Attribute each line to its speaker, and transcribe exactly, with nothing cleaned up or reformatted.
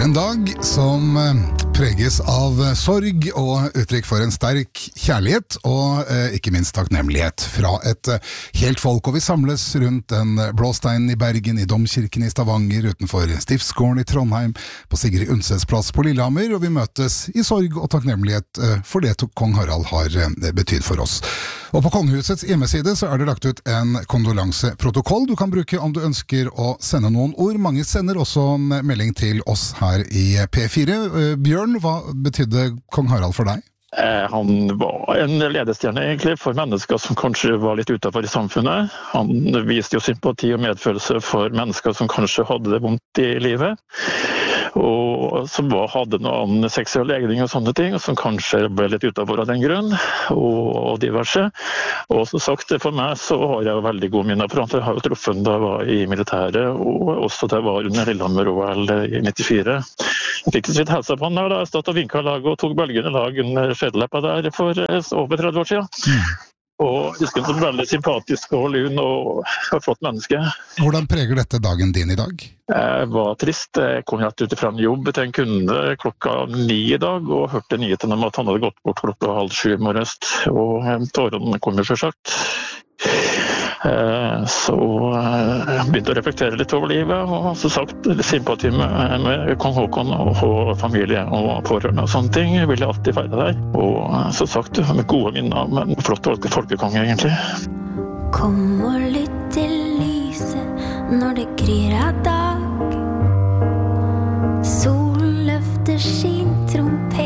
Speaker 1: er en dag som preges av sorg og uttrykk for en sterk kjærlighet og eh, ikke minst takknemlighet fra et eh, helt folk, og vi samles rundt en blåstein i Bergen, i Domkirken i Stavanger, utenfor Stiftsgården i Trondheim, på Sigrid Undsets plass på Lillehammer, og vi møtes i sorg og takknemlighet eh, for det kong Harald har eh, betydd for oss. Og på kongehusets hjemmeside så er det lagt ut en kondolanseprotokoll du kan bruke om du ønsker å sende noen ord. Mange sender også en melding til oss her i P fire. Eh, Bjørn, hva betydde kong Harald for deg?
Speaker 2: Eh, han var en ledestjerne egentlig for mennesker som kanskje var litt utenfor i samfunnet. Han viste jo sympati og medfølelse for mennesker som kanskje hadde det vondt i livet, og som var, hadde noen seksuell legning og sånne ting, og som kanskje ble litt utenfor av den grunn, og, og diverse. Og som sagt, for meg så har jeg veldig gode minner på han. Jeg har jo truffet ham da jeg var i militæret, og også da jeg var under Lillehammer-O L i nittifire. Jeg fikk litt helse på han da jeg stod og vinket lag og tok bølgene lag under skjedeleppa der for over tretti år siden. Mm. Og jeg husker han som veldig sympatisk og lun og et flott menneske.
Speaker 1: Hvordan preger dette dagen din i dag?
Speaker 2: Jeg var trist. Jeg kom rett ut fra en jobb til en kunde klokka ni i dag, og hørte nyheten om at han hadde gått bort klokka halv sju i morges. Og tårene kommer selvsagt. Så jeg begynte å reflektere litt over livet, og som sagt, sympati med, med kong Håkon og, og familie og pårørende og sånne ting vil jeg alltid feire der. Og som sagt, med gode minner om en flott folkekonge egentlig.
Speaker 3: Kom og lytt til lyset når det gryr av dag. Solen løfter sin trompet.